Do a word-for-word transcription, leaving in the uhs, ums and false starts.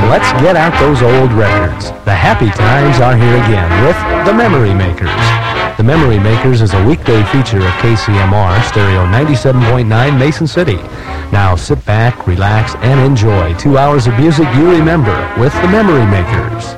let's get out those old records. The happy times are here again with The Memory Makers. The Memory Makers is a weekday feature of K C M R Stereo ninety-seven point nine Mason City. Now sit back, relax, and enjoy two hours of music you remember with The Memory Makers.